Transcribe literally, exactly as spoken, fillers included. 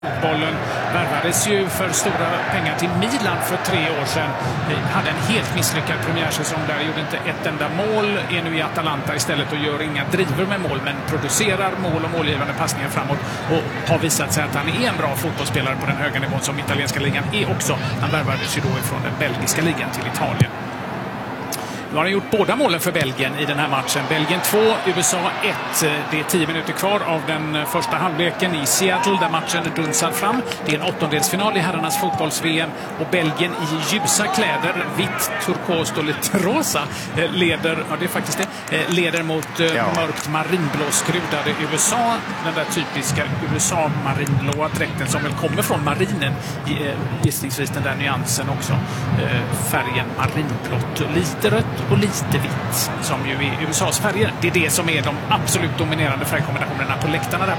Bollen värvades ju för stora pengar till Milan för tre år sedan. Hade en helt misslyckad premiärsäsong där, gjorde inte ett enda mål, är nu i Atalanta istället och gör inga driver med mål, men producerar mål och målgivande passningar framåt och har visat sig att han är en bra fotbollsspelare på den höga nivån som italienska ligan är också. Han värvades ju då ifrån den belgiska ligan till Italien. Nu har han gjort båda målen för Belgien i den här matchen. Belgien två, U S A ett. Det är tio minuter kvar av den första halvleken i Seattle där matchen dunsar fram. Det är en åttondelsfinal i herrarnas fotbolls-V M och Belgien i ljusa kläder, vitt, turkost och lite rosa, leder, ja det är faktiskt det, leder mot ja. mörkt marinblåskrudade U S A. Den där typiska U S A-marinblåa dräkten som väl kommer från marinen, gissningsvis den där nyansen också. Färgen marinblått, lite rött och lite vitt som ju är U S A:s färger. Det är det som är de absolut dominerande färgkombinationerna på läktarna där